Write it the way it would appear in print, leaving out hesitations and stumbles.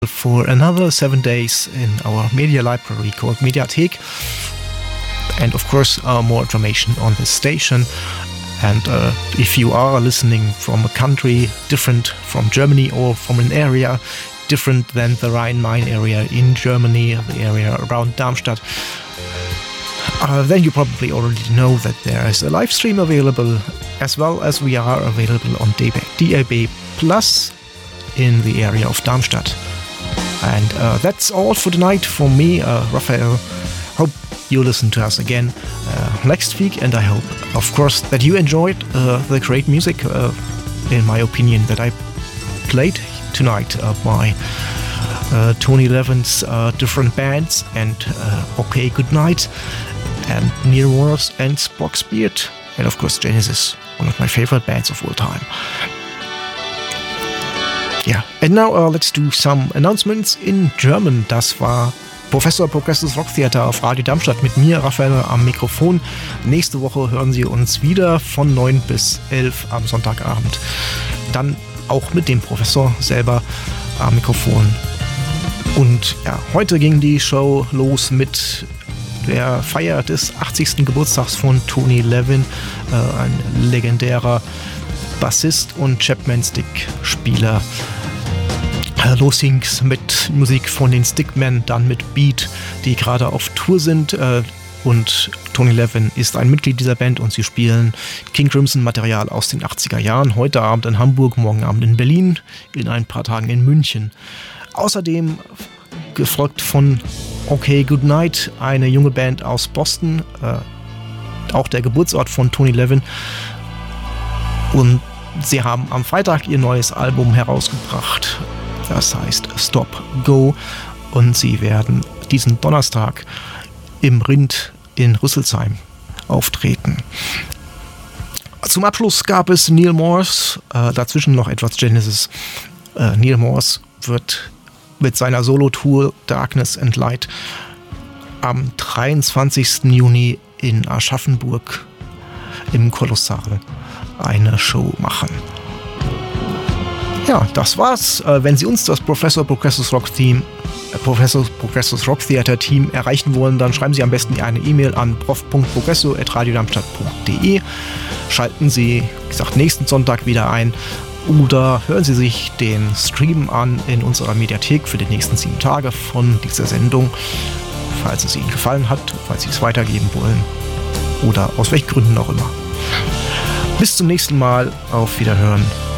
for another 7 days in our media library called Mediathek. And of course, more information on this station. And if you are listening from a country different from Germany or from an area different than the Rhine-Main area in Germany, the area around Darmstadt, then you probably already know that there is a live stream available, as well as we are available on DAB Plus in the area of Darmstadt. And that's all for tonight from me, Raphael. Hope you listen to us again next week, and I hope, of course, that you enjoyed the great music, in my opinion, that I played tonight by Tony Levin's different bands, and OK Goodnight, and Neil Morse and Spock's Beard, and of course Genesis, one of my favorite bands of all time. Yeah, and now let's do some announcements in German. Das war Professor Progressive Rock Theater auf Radio Darmstadt mit mir, Raphael, am Mikrofon. Nächste Woche hören Sie uns wieder von 9 bis 11 am Sonntagabend. Dann auch mit dem Professor selber am Mikrofon. Und ja, heute ging die Show los mit der Feier des 80. Geburtstags von Tony Levin, ein legendärer Bassist und Chapman-Stick-Spieler. Los ging's mit Musik von den Stickmen, dann mit Beat, die gerade auf Tour sind. Und Tony Levin ist ein Mitglied dieser Band und sie spielen King Crimson Material aus den 80er Jahren. Heute Abend in Hamburg, morgen Abend in Berlin, in ein paar Tagen in München. Außerdem gefolgt von OK Goodnight, eine junge Band aus Boston, auch der Geburtsort von Tony Levin. Und sie haben am Freitag ihr neues Album herausgebracht. Das heißt Stop Go, und sie werden diesen Donnerstag im Rind in Rüsselsheim auftreten. Zum Abschluss gab es Neil Morse, dazwischen noch etwas Genesis. Neil Morse wird mit seiner Solo-Tour Darkness and Light am 23. Juni in Aschaffenburg im Kolossal eine Show machen. Ja, das war's. Wenn Sie uns, das Professor Progressive Rock Theater Team, erreichen wollen, dann schreiben Sie am besten eine E-Mail an prof.progresso@radiodarmstadt.de. Schalten Sie, wie gesagt, nächsten Sonntag wieder ein oder hören Sie sich den Stream an in unserer Mediathek für die nächsten 7 Tage von dieser Sendung, falls es Ihnen gefallen hat, falls Sie es weitergeben wollen oder aus welchen Gründen auch immer. Bis zum nächsten Mal. Auf Wiederhören.